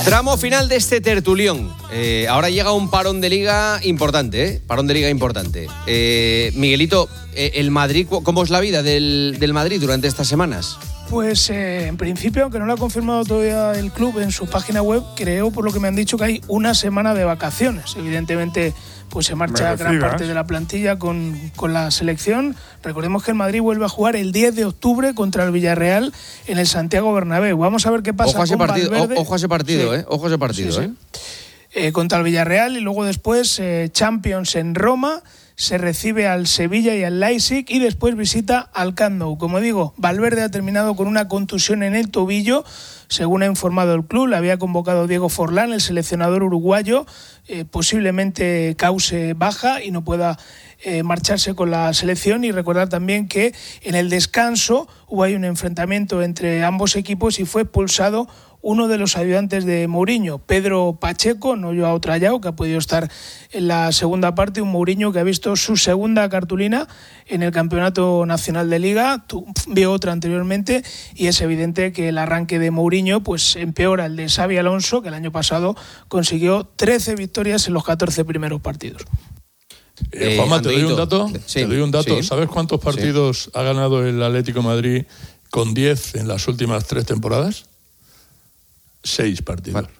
Tramo final de este tertulión. Ahora llega un parón de liga importante, ¿eh? Parón de liga importante. Miguelito, el Madrid, ¿cómo es la vida del Madrid durante estas semanas? Pues en principio, aunque no lo ha confirmado todavía el club en su página web, creo, por lo que me han dicho, que hay una semana de vacaciones. Evidentemente, pues se marcha gran parte de la plantilla con la selección. Recordemos que el Madrid vuelve a jugar el 10 de octubre contra el Villarreal en el Santiago Bernabéu. Vamos a ver qué pasa ojo a ese con partido, Valverde. Ojo a ese partido, sí. Ojo a ese partido, sí, sí. Contra el Villarreal, y luego después Champions en Roma. Se recibe al Sevilla y al Leipzig y después visita al Camp Nou. Como digo, Valverde ha terminado con una contusión en el tobillo, según ha informado el club. Le había convocado Diego Forlán, el seleccionador uruguayo, posiblemente cause baja y no pueda marcharse con la selección. Y recordar también que en el descanso hubo ahí un enfrentamiento entre ambos equipos y fue expulsado uno de los ayudantes de Mourinho, Pedro Pacheco, no Joao Trallao, que ha podido estar en la segunda parte. Un Mourinho que ha visto su segunda cartulina en el Campeonato Nacional de Liga, vio otra anteriormente, y es evidente que el arranque de Mourinho pues empeora el de Xabi Alonso, que el año pasado consiguió 13 victorias en los 14 primeros partidos. Juanma, ¿te doy un dato? Sí, te doy un dato. Sí. ¿Sabes cuántos partidos ha ganado el Atlético de Madrid con 10 en las últimas 3 temporadas? 6 partidos. Vale.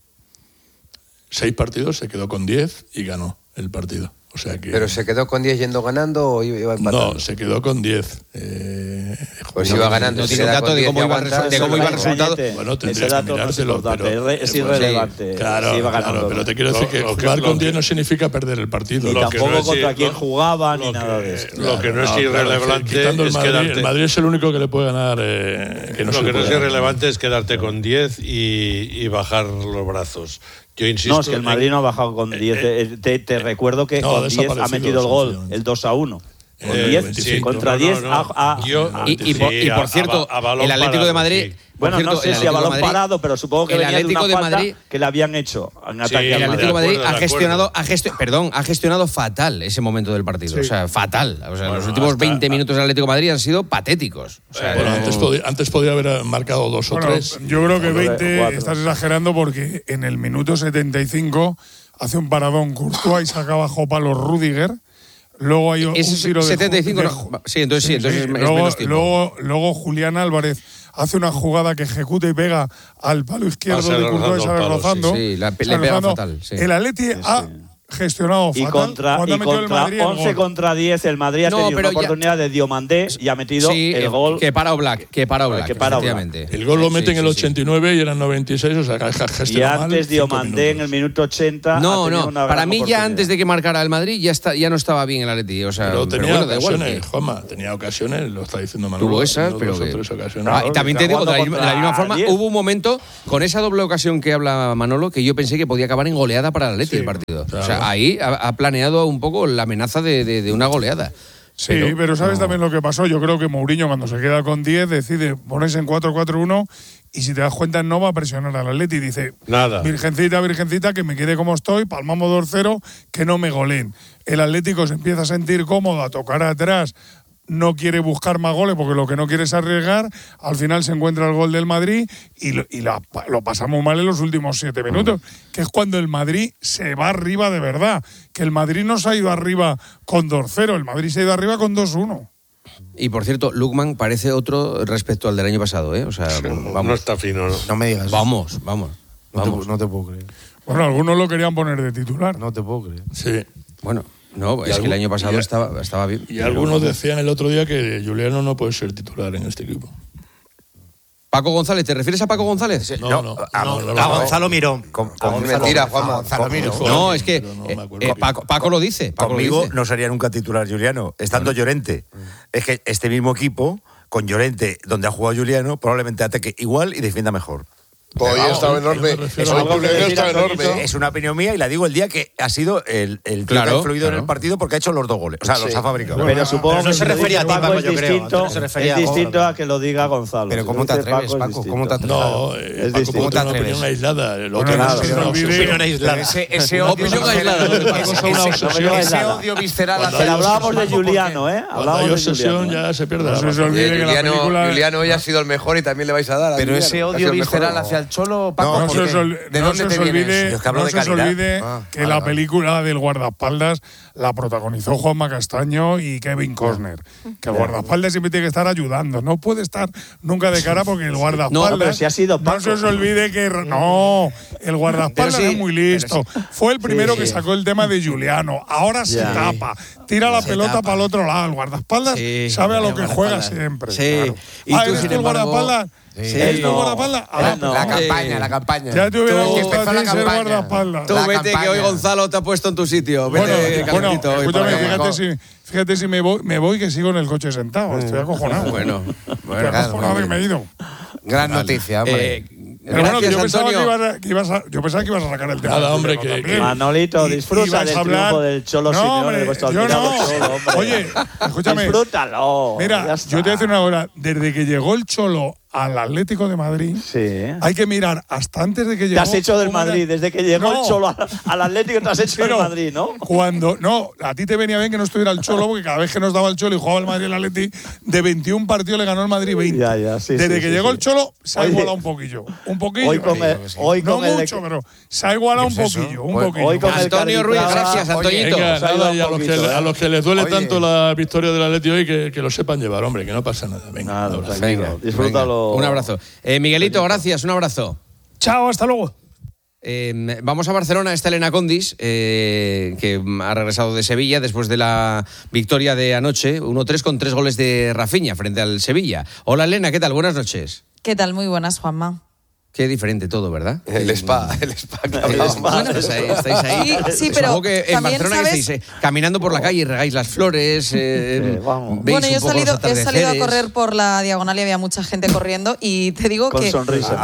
6 partidos, se quedó con 10 y ganó el partido. O sea que... ¿Pero se quedó con 10 yendo ganando o iba empatando? No, se quedó con 10. Pues iba ganando. No tiene un dato de cómo iba el resultado. Bueno, tendrías que mirártelo, pero... Es irrelevante. Claro, si iba claro, pero te quiero decir que jugar con 10 no significa perder el partido. Ni tampoco contra quién jugaba, ni nada de esto. Lo que no es irrelevante quitando es quedarte... El Madrid es el único que le puede ganar... Lo que no es irrelevante es quedarte con 10 y bajar los brazos. Yo insisto. No, es que el Madrid no ha bajado con 10. Te recuerdo que con 10 ha metido el gol, el 2-1. Con 10 contra 10 y por cierto, el Atlético de Madrid... Bueno, cierto, no sé si a balón parado, pero supongo que el venía Atlético de una de Madrid que le habían hecho en ataque. El Atlético de Madrid ha gestionado fatal ese momento del partido. Sí. O sea, fatal. O sea, los últimos 20 minutos del Atlético de Madrid han sido patéticos. O sea, antes podía haber marcado 2 o 3. Yo creo que 20 estás exagerando, porque en el minuto 75 hace un paradón Courtois y saca bajo palo Rüdiger. Luego hay un tiro de 75 no. Sí, entonces es menos tiempo. Luego Julián Álvarez hace una jugada que ejecuta y pega al palo izquierdo de Courtois, sale rozando. Sí, le pega fatal. Sí. El Atleti ha gestionado fatal. Y contra 11 contra 10 el Madrid ha tenido una oportunidad de Diomandé y ha metido el gol. Que para Oblak, efectivamente. El gol lo mete en el 89 y eran 96, o sea, que ha gestionado mal. Y antes Diomandé en el minuto 80. No, para mí ya antes de que marcara el Madrid ya no estaba bien el Atleti. O sea, pero tenía ocasiones, Juanma, tenía ocasiones, lo está diciendo Manolo. Tuvo esas, pero y también te digo, de la misma forma, hubo un momento con esa doble ocasión que habla Manolo que yo pensé que podía acabar en goleada para el Atleti el partido. O sea, ahí ha planeado un poco la amenaza de una goleada. Sí, pero ¿sabes también lo que pasó? Yo creo que Mourinho, cuando se queda con 10, decide ponerse en 4-4-1 y, si te das cuenta, no va a presionar al Atleti. Dice, nada. Virgencita, que me quede como estoy, palmamos 2-0, que no me goleen. El Atlético se empieza a sentir cómodo, a tocar atrás, no quiere buscar más goles porque lo que no quiere es arriesgar. Al final se encuentra el gol del Madrid y lo pasamos mal en los últimos 7 minutos, que es cuando el Madrid se va arriba de verdad. Que el Madrid no se ha ido arriba con 2-0, el Madrid se ha ido arriba con 2-1. Y por cierto, Lukman parece otro respecto al del año pasado, ¿eh? O sea, vamos. No está fino, ¿no? No me digas. Vamos. No te puedo creer. Bueno, algunos lo querían poner de titular. No te puedo creer. Sí. Bueno, no, es que el año pasado estaba bien. Y algunos decían el otro día que Juliano no puede ser titular en este equipo. Paco González, ¿te refieres a Paco González? No, a Gonzalo Miró. Mentira, Juanma. Gonzalo Miró. No, es que Paco lo dice. Conmigo no sería nunca titular Juliano, estando Llorente. Es que este mismo equipo, con Llorente, donde ha jugado Juliano, probablemente ataque igual y defienda mejor. Hoy estaba enorme. Es una opinión mía y la digo el día que ha sido el tío que ha influido en el partido porque ha hecho los 2 goles. O sea, los ha fabricado. Pero supongo que no se refería a ti, Paco, yo creo. Es distinto a que lo diga Gonzalo. Pero ¿cómo te atreves, Paco? ¿Cómo te atreves? No, Paco, ¿cómo te atreves? Una opinión aislada. Opinión aislada. Ese odio visceral. Pero hablábamos de Juliano, ¿eh? Cuando hay obsesión ya se pierde. Juliano hoy ha sido el mejor y también le vais a dar. Pero ese odio visceral hacia al Cholo, Paco? No se os olvide que la película del guardaespaldas la protagonizó Juanma Castaño y Kevin Costner. Que el guardaespaldas siempre tiene que estar ayudando. No puede estar nunca de cara porque el guardaespaldas... No, pero si ha sido Paco. No se os olvide que... No, el guardaespaldas es muy listo. Fue el primero que sacó el tema de Juliano. Ahora se tapa. Tira la pelota para el otro lado. El guardaespaldas sabe a lo que juega siempre. Sí. Claro. ¿Eres tú el guardaespaldas? ¿Eres tú el guardaespaldas? La campaña. Ya te hubiera empezó gustado la a ti ser campaña. guardaespaldas. Tú vete, que hoy Gonzalo te ha puesto en tu sitio. Vete calentito hoy escúchame, para acá. fíjate si me voy que sigo en el coche sentado. Estoy acojonado. Bueno, Estoy acojonado que me he ido. Gran noticia, hombre. Gracias, yo pensaba Antonio. que ibas a sacar el tema. Nada, hombre, que Manolito, disfruta del triunfo del Cholo Simeone, de vuestro admirado Cholo, hombre. Oye, escúchame. Disfrútalo. Mira, yo te voy a decir una cosa. Desde que llegó el Cholo al Atlético de Madrid, hay que mirar hasta antes de que llegó. Te has hecho del Madrid. Desde que llegó el Cholo al Atlético te has hecho del Madrid, ¿no? No, a ti te venía bien que no estuviera el Cholo, porque cada vez que nos daba el Cholo y jugaba el Madrid el Atleti, de 21 partidos le ganó el Madrid 20. Desde que llegó el Cholo se ha igualado un poquillo. Un poquillo. No mucho, pero se ha igualado un poquillo. Antonio Ruiz, gracias, Antoñito. A los que les duele tanto la victoria del Atleti hoy, que lo sepan llevar, hombre, que no pasa nada. Venga, disfrútalo. Un abrazo. Miguelito, gracias, un abrazo. Chao, hasta luego. Vamos a Barcelona, está Elena Condis, que ha regresado de Sevilla después de la victoria de anoche, 1-3 con 3 goles de Rafinha frente al Sevilla. Hola Elena, ¿qué tal? Buenas noches. ¿Qué tal? Muy buenas, Juanma. Qué diferente todo, ¿verdad? El spa. Bueno, pues estáis ahí. Sí, pero supongo que en Barcelona ¿sabes? estáis caminando por la calle y regáis las flores. Bueno, yo he salido a correr por la diagonal y había mucha gente corriendo y te digo con que sonrisa.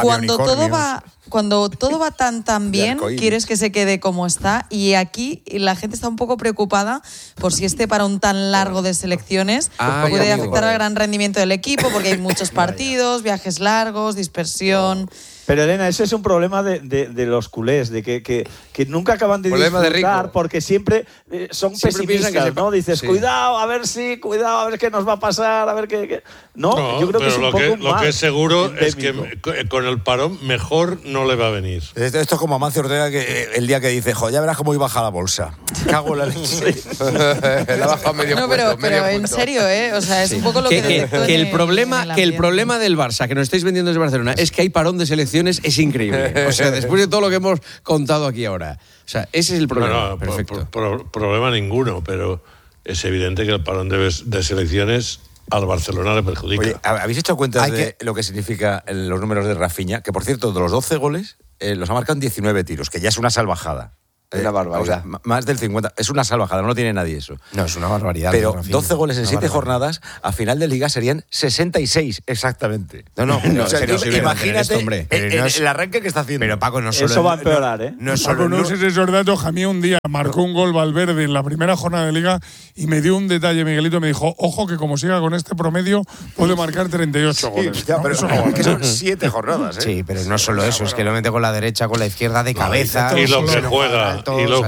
cuando todo va tan bien, quieres que se quede como está, y aquí la gente está un poco preocupada por si este parón tan largo de selecciones puede afectar al gran rendimiento del equipo, porque hay muchos partidos, viajes largos, dispersión. Pero Elena, ese es un problema de los culés, de que nunca acaban de disfrutar, porque siempre son pesimistas, ¿no? Dices, cuidado, a ver qué nos va a pasar, a ver qué. No, yo creo que es un poco lo que es seguro es que con el parón mejor no le va a venir. Esto es como Amancio Ortega, que el día que dice, ya verás cómo iba a bajar la bolsa. Cago en la leche. La baja medio punto. No, pero en serio, o sea, es un poco lo que el problema del Barça, que nos estáis vendiendo desde Barcelona, es que hay parón de selecciones, es increíble. O sea, después de todo lo que hemos contado aquí ahora. O sea, ese es el problema. No, perfecto. Problema ninguno, pero es evidente que el parón de selecciones al Barcelona le perjudica. Oye, ¿habéis hecho cuenta de lo que significa los números de Rafinha? Que, por cierto, de los 12 goles, los ha marcado en 19 tiros, que ya es una salvajada. Una barbaridad. O sea, más del 50. Es una salvajada, no lo tiene nadie eso. No, es una barbaridad. Pero 12 goles en 7 jornadas, a final de liga serían 66 exactamente. No, o sea, imagínate el arranque que está haciendo. Pero Paco, no solo... Eso va a empeorar, ¿eh? No sé si esos datos. A mí un día marcó un gol Valverde en la primera jornada de liga y me dio un detalle, Miguelito, me dijo, ojo que como siga con este promedio puede marcar 38 goles. Ya, pero eso no, que son 7 jornadas, ¿eh? Sí, pero no solo eso, es que lo mete con la derecha, con la izquierda, de cabeza. Y lo que juega,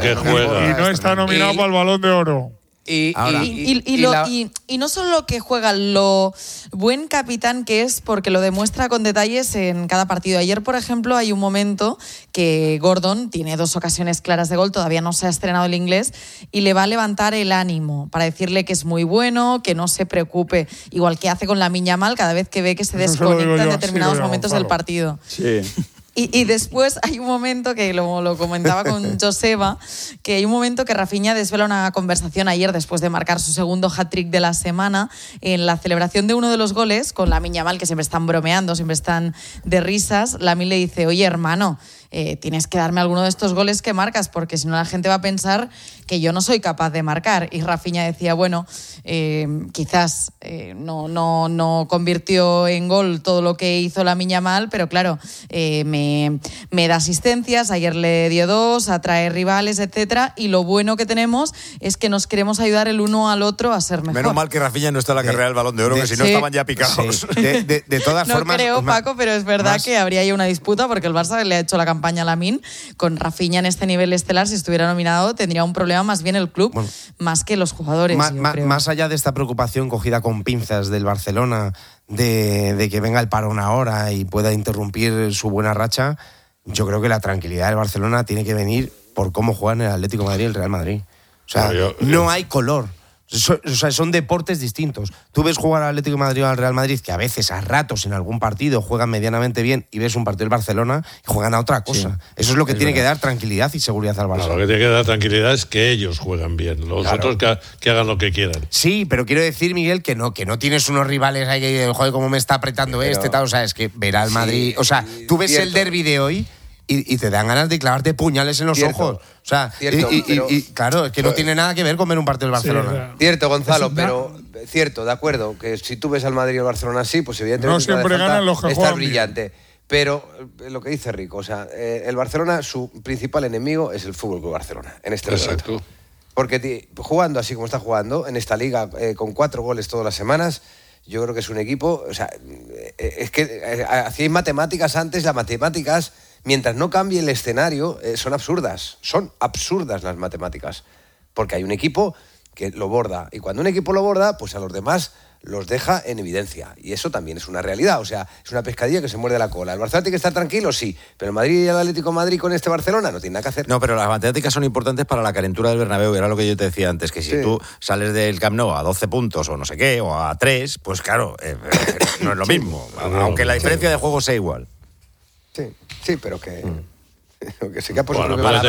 y no está nominado para el Balón de Oro. Y no solo lo que juega, lo buen capitán que es, porque lo demuestra con detalles en cada partido. Ayer, por ejemplo, hay un momento que Gordon tiene 2 ocasiones claras de gol, todavía no se ha estrenado el inglés, y le va a levantar el ánimo para decirle que es muy bueno, que no se preocupe, igual que hace con Lamine Yamal cada vez que ve que se desconecta en determinados momentos del partido. Sí. Y después hay un momento que lo comentaba con Joseba, que hay un momento que Rafinha desvela una conversación ayer después de marcar su segundo hat-trick de la semana en la celebración de uno de los goles con Lamine Yamal, que siempre están bromeando, siempre están de risas. Lamine le dice, oye hermano, tienes que darme alguno de estos goles que marcas, porque si no la gente va a pensar que yo no soy capaz de marcar. Y Rafinha decía, bueno, quizás no convirtió en gol todo lo que hizo Lamine Yamal, pero claro, me da asistencias, ayer le dio 2, atrae rivales, etcétera, y lo bueno que tenemos es que nos queremos ayudar el uno al otro a ser mejor. Menos mal que Rafinha no está en la carrera del Balón de Oro, que si no estaban ya picados. Sí. De todas formas... No creo, Paco, pero es verdad que habría ahí una disputa, porque el Barça le ha hecho la campaña a Lamine con Rafinha en este nivel estelar. Si estuviera nominado tendría un problema más bien el club, más que los jugadores. Más allá de esta preocupación cogida con pinzas del Barcelona de que venga el parón ahora y pueda interrumpir su buena racha, yo creo que la tranquilidad del Barcelona tiene que venir por cómo juegan el Atlético de Madrid y el Real Madrid. O sea, no hay color. O sea, son deportes distintos. Tú ves jugar al Atlético de Madrid o al Real Madrid, que a veces, a ratos, en algún partido juegan medianamente bien, y ves un partido del Barcelona y juegan a otra cosa. Sí, eso es lo que tiene que dar tranquilidad y seguridad al Barcelona. Lo que tiene que dar tranquilidad es que ellos juegan bien, los otros que hagan lo que quieran. Sí, pero quiero decir, Miguel, que no tienes unos rivales ahí que, joder, cómo me está apretando tal. O sea, es que ver al Madrid... O sea, tú ves el derbi de hoy y te dan ganas de clavarte puñales en los ojos. O sea, claro, es que no tiene nada que ver con ver un partido del Barcelona. Sí, claro. Cierto, Gonzalo, pero cierto, de acuerdo, que si tú ves al Madrid y al Barcelona así, pues evidentemente no siempre ganan los que juegan brillante. Pero lo que dice Rico, o sea, el Barcelona, su principal enemigo es el Fútbol Club Barcelona en este momento. Porque jugando así como está jugando, en esta liga, con 4 goles todas las semanas, yo creo que es un equipo, o sea, es que hacíais matemáticas antes, las matemáticas, mientras no cambie el escenario, son absurdas las matemáticas, porque hay un equipo que lo borda, y cuando un equipo lo borda, pues a los demás los deja en evidencia, y eso también es una realidad, o sea, es una pescadilla que se muerde la cola. ¿El Barcelona tiene que estar tranquilo? Sí, pero el Madrid y el Atlético de Madrid con este Barcelona no tiene nada que hacer. No, pero las matemáticas son importantes para la calentura del Bernabéu, era lo que yo te decía antes, que si tú sales del Camp Nou a 12 puntos o no sé qué, o a 3, pues claro, no es lo mismo, aunque la diferencia de juego sea igual. Sí, pero que... que se queda por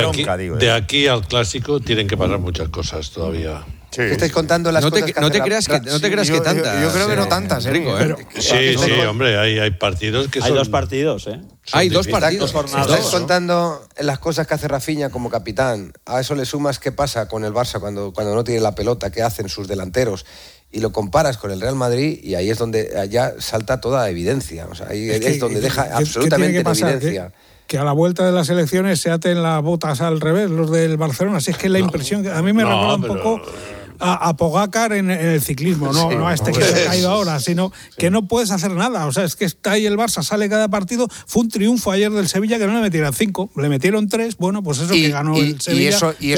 de aquí al Clásico tienen que pasar muchas cosas todavía. Sí. ¿Estáis contando las cosas no te creas que tantas. Yo creo que no tantas, Rico, Sí, hombre, hay partidos que hay 2 partidos, ¿eh? Hay 2 partidos. Estáis contando las cosas que hace Rafinha como capitán. A eso le sumas qué pasa con el Barça cuando no tiene la pelota, qué hacen sus delanteros. Y lo comparas con el Real Madrid y ahí es donde ya salta toda evidencia. O sea, ahí es donde deja absolutamente en evidencia. Que a la vuelta de las elecciones se aten las botas al revés, los del Barcelona. Así es que la impresión, a mí me recuerda un poco a Pogacar en el ciclismo, no a este que se ha caído ahora, sino que no puedes hacer nada. O sea, es que está ahí el Barça, sale cada partido. Fue un triunfo ayer del Sevilla que no le metieron 5, le metieron 3. Bueno, pues eso que ganó el Sevilla. Y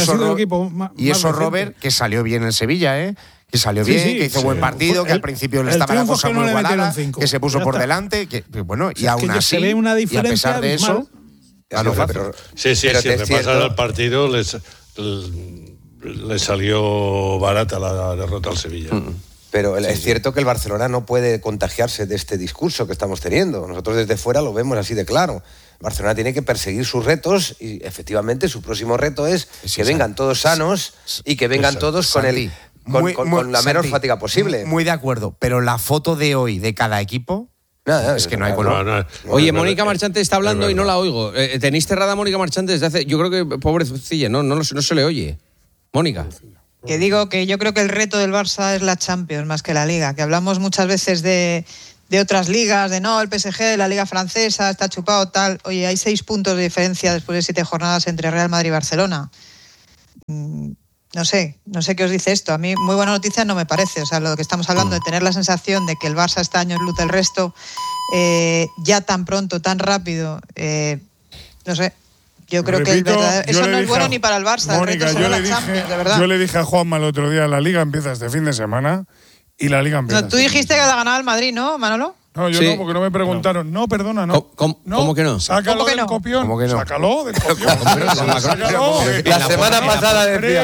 eso Robert, que salió bien el Sevilla, que salió bien, que hizo buen partido, que al principio le estaba la cosa muy igualada, que se puso por delante, que bueno, y aún así, se ve una diferencia, y a pesar de eso... Sí, repasar el partido le salió barata la derrota al Sevilla. Pero es cierto que el Barcelona no puede contagiarse de este discurso que estamos teniendo. Nosotros desde fuera lo vemos así de claro. Barcelona tiene que perseguir sus retos y efectivamente su próximo reto es que vengan todos sanos y que vengan todos con la menor fatiga posible. Muy de acuerdo, pero la foto de hoy de cada equipo... es que no hay color. Oye, Mónica Marchante está hablando y no la oigo. Tenéis cerrada a Mónica Marchante desde hace... Yo creo que, pobrecilla, no se le oye. Mónica. Que digo que yo creo que el reto del Barça es la Champions más que la Liga. Que hablamos muchas veces de otras ligas, de no, el PSG, la Liga Francesa, está chupado, tal. Oye, hay 6 puntos de diferencia después de 7 jornadas entre Real Madrid y Barcelona. No sé qué os dice esto. A mí muy buena noticia no me parece. O sea, lo que estamos hablando de tener la sensación de que el Barça este año es luz del resto, ya tan pronto, tan rápido, no sé. Yo creo que eso no es bueno ni para el Barça. Mónica, el reto es la Champions, de verdad. Yo le dije a Juanma el otro día, la Liga empieza este fin de semana y la Liga empieza. No, tú dijiste que la ganaba el Madrid, ¿no, Manolo? No, yo no, porque no me preguntaron. No, perdona, no. ¿Cómo que no? Sácalo del copión. ¿Cómo que no? Sácalo del copión. La semana pasada decía.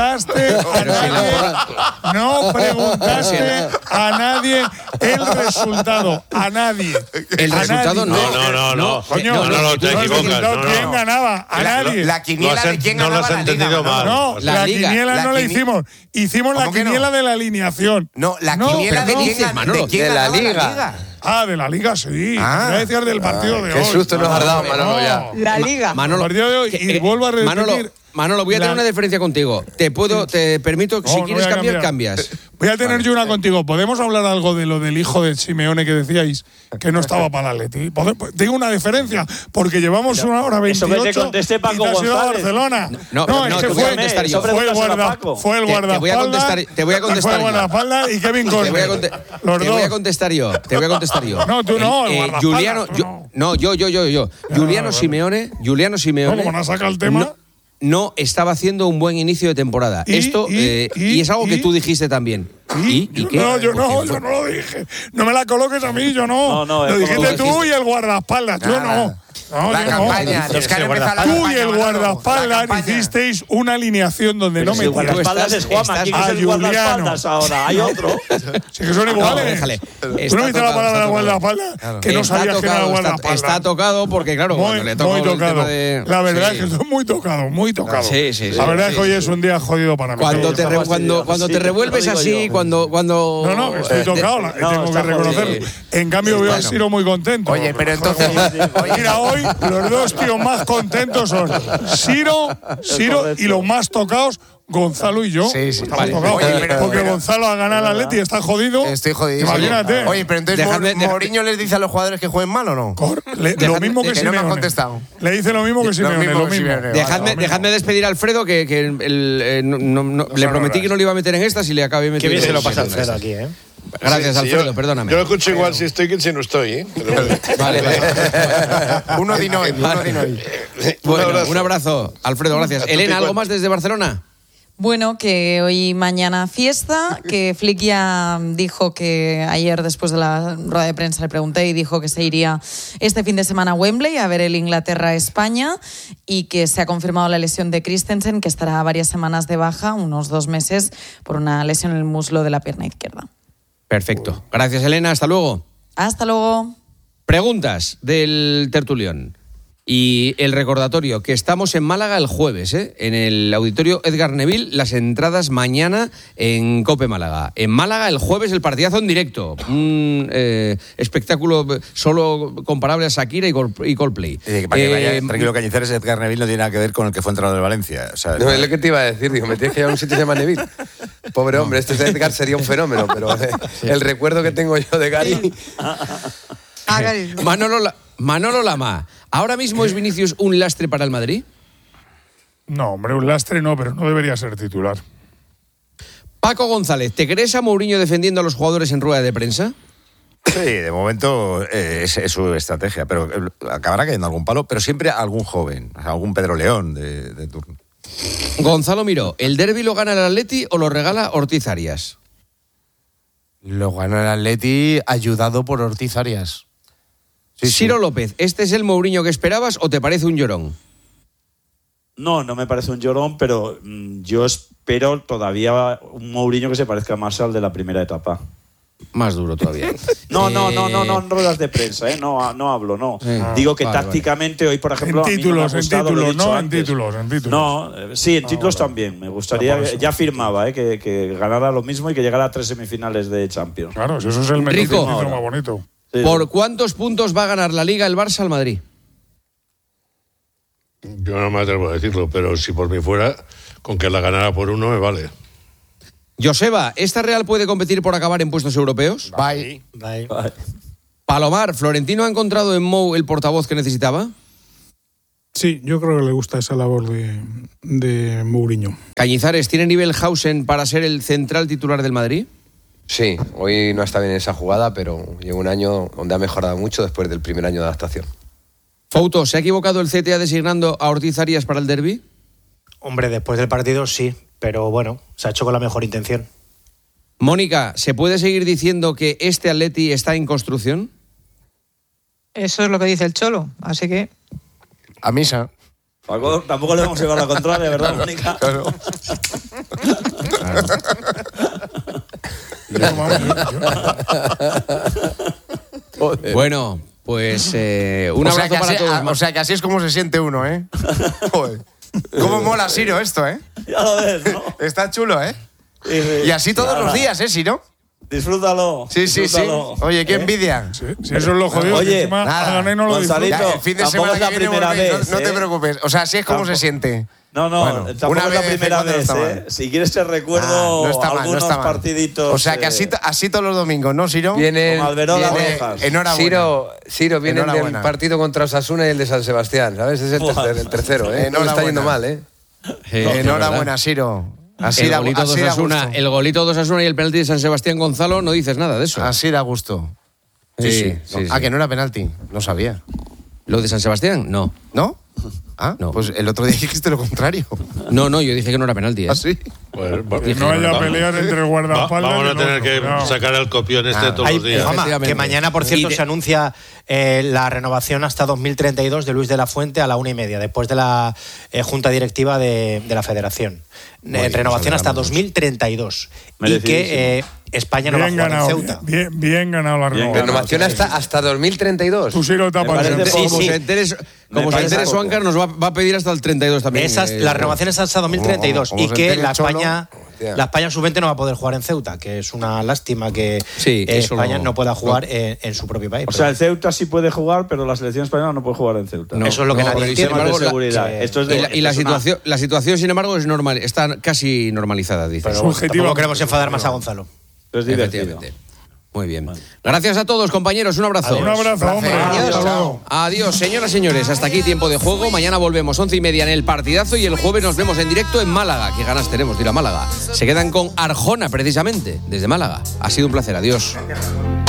No preguntaste a nadie el resultado. A nadie. El resultado no. Coño, no, te equivocas. ¿Quién ganaba? A nadie. La quiniela de quién ganaba la Liga. No, la quiniela no la hicimos. Hicimos la quiniela de la alineación. No, la quiniela de quién de la Liga. De la Liga, sí. Voy a decir del partido de hoy. Qué susto nos has dado, Manolo, ya. La Liga. El partido de hoy, y vuelvo a repetir... Manolo, voy a tener una diferencia contigo. Te permito, si quieres cambiar, cambias. Voy a tener yo una contigo. ¿Podemos hablar algo de lo del hijo de Simeone que decíais que no estaba para el Atleti? Tengo una diferencia, porque llevamos 1 hora 28 eso que te conteste Paco y te has ido a Barcelona. No, es que fue el guardaespaldas. Te voy a contestar fue el guardaespaldas y Kevin Costner. Te voy a contestar yo. No, tú no, el guardaespaldas. Yo. Juliano Simeone. ¿Cómo no saca el tema? No estaba haciendo un buen inicio de temporada. Y es algo que tú dijiste también. ¿Y qué? No, yo no lo dije. No me la coloques a mí, yo no. Lo dijiste tú y el guardaespaldas, yo no. No, la campaña. Tú y el guardaespaldas hicisteis una alineación donde no me El guardaespaldas es Juanma. ¿Quién es el guardaespaldas ahora? ¿Hay otro? Sí que son iguales. ¿Tú no viste la palabra guardaespaldas? Que no sabías que era guardaespaldas. Está tocado porque, claro, cuando le toca muy tocado. La verdad es que estoy muy tocado, muy tocado. Sí. La verdad es que hoy es un día jodido para mí. Cuando te revuelves así, cuando... No, estoy tocado, tengo que reconocerlo. En cambio, veo a Siro muy contento. Oye, pero entonces... Mira, hoy los dos tíos más contentos son Siro y los más tocados, Gonzalo y yo. Sí. Estamos tocados. Oye, porque Gonzalo ha ganado el Atleti y está jodido. Estoy jodido. Imagínate. Oye, pero entonces Mourinho les dice a los jugadores que jueguen mal o no. Lo mismo que Simeone. No me han contestado. Le dice lo mismo que Simeone. Dejadme despedir a Alfredo, que le prometí que no le iba a meter en estas y le acabé metiendo. Qué bien se lo pasa Alfredo aquí, ¿eh? Gracias, Alfredo, perdóname. Yo lo escucho igual si estoy que si no estoy, ¿eh? Vale. Uno de hoy. Bueno, un abrazo, Alfredo, gracias. Elena, ¿algo más desde Barcelona? Bueno, que hoy y mañana fiesta, que Flick ya dijo que ayer después de la rueda de prensa le pregunté y dijo que se iría este fin de semana a Wembley a ver el Inglaterra-España y que se ha confirmado la lesión de Christensen, que estará varias semanas de baja, unos 2 meses, por una lesión en el muslo de la pierna izquierda. Perfecto. Gracias, Elena. Hasta luego. Hasta luego. Preguntas del tertulión. Y el recordatorio, que estamos en Málaga el jueves, en el auditorio Edgar Neville, las entradas mañana en COPE Málaga. En Málaga el jueves el partidazo en directo. Un espectáculo solo comparable a Shakira y Coldplay. Para que vaya tranquilo, Cañizares, Edgar Neville no tiene nada que ver con el que fue entrenador de Valencia. O sea, no, es lo que te iba a decir, digo, me tienes que llevar a un sitio que se llama Neville. Pobre hombre, este Edgar sería un fenómeno, pero el recuerdo que tengo yo de Gary... Manolo Lama, ¿ahora mismo es Vinicius un lastre para el Madrid? No, hombre, un lastre no, pero no debería ser titular. Paco González, ¿te crees a Mourinho defendiendo a los jugadores en rueda de prensa? Sí, de momento es su estrategia, pero acabará cayendo algún palo, pero siempre algún joven, algún Pedro León de turno. Gonzalo Miró, ¿el derbi lo gana el Atleti o lo regala Ortiz Arias? Lo gana el Atleti ayudado por Ortiz Arias. Siro López, ¿este es el Mourinho que esperabas o te parece un llorón? No me parece un llorón, pero yo espero todavía un Mourinho que se parezca más al de la primera etapa. Más duro todavía. No, en ruedas de prensa, no hablo, no. Digo que tácticamente hoy, por ejemplo, en títulos, en títulos. No, sí, en títulos también. Me gustaría, ya firmaba, que ganara lo mismo y que llegara a 3 semifinales de Champions. Claro, eso es el Rico, más bonito. Sí. ¿Por cuántos puntos va a ganar la Liga el Barça al Madrid? Yo no me atrevo a decirlo, pero si por mí fuera, con que la ganara por 1 me vale. Joseba, ¿esta Real puede competir por acabar en puestos europeos? Bye. Palomar, ¿Florentino ha encontrado en Mou el portavoz que necesitaba? Sí, yo creo que le gusta esa labor de Mourinho. Cañizares, ¿tiene nivel Hausen para ser el central titular del Madrid? Sí, hoy no está bien en esa jugada, pero lleva un año donde ha mejorado mucho después del primer año de adaptación. Fouto, ¿se ha equivocado el CTA designando a Ortiz Arias para el derbi? Hombre, después del partido sí, pero bueno, se ha hecho con la mejor intención. Mónica, ¿se puede seguir diciendo que este Atleti está en construcción? Eso es lo que dice el Cholo, así que... A misa. Tampoco le vamos a llevar la contraria, ¿verdad, Mónica? Claro. Bueno, pues un abrazo para todos. O sea que así es como se siente uno, ¿eh? Joder. ¿Cómo mola Siro esto, eh? Ya lo ves, ¿no? Está chulo, ¿eh? Y así todos los días, ¿eh, Siro? Disfrútalo. Sí. Oye, qué envidia. Sí, eso es lo jodido. Oye, nada, no lo Gonzalito, el fin de semana es la primera vez. No te preocupes. O sea, así es como se siente. No, bueno, tampoco es la primera vez, Si quieres te recuerdo algunos partiditos. O sea, que así todos los domingos, ¿no, Siro? Viene enhorabuena. Siro viene del partido contra Osasuna y el de San Sebastián, ¿sabes? Es el tercero, ¿eh? No le está yendo mal, ¿eh? Enhorabuena, Siro. El golito de Osasuna y el penalti de San Sebastián, Gonzalo, no dices nada de eso. Así da gusto. Sí. Que no era penalti. No sabía. ¿Lo de San Sebastián? No. ¿No? No. Pues el otro día dijiste lo contrario. No, yo dije que no era penalti. ¿Ah, sí? Que no haya pelear entre guardaespaldas. Vamos a tener que sacar el copión todos los días. Que mañana, por cierto, se anuncia la renovación hasta 2032 de Luis de la Fuente a la 1:30, después de la junta directiva de la Federación. Renovación hasta 2032. Y que España no va a jugar en Ceuta. Bien ganado la renovación. Renovación hasta 2032. Tú sí lo tapas. Como se entere Swankar, nos va a pedir hasta el 32 también. La renovación es hasta 2032 y que la España sub-20 no va a poder jugar en Ceuta, que es una lástima que España no pueda jugar en su propio país. O sea, el Ceuta sí puede jugar, pero la selección española no puede jugar en Ceuta. Eso es lo que nadie entiende. La situación, sin embargo, es normal, está casi normalizada, dice. Pero tampoco queremos enfadar más a Gonzalo. Efectivamente. Muy bien. Gracias a todos, compañeros. Un abrazo. Un abrazo, hombre. Adiós, señoras y señores. Hasta aquí Tiempo de Juego. Mañana volvemos 11:30 en el partidazo y el jueves nos vemos en directo en Málaga. Qué ganas tenemos de ir a Málaga. Se quedan con Arjona, precisamente, desde Málaga. Ha sido un placer. Adiós.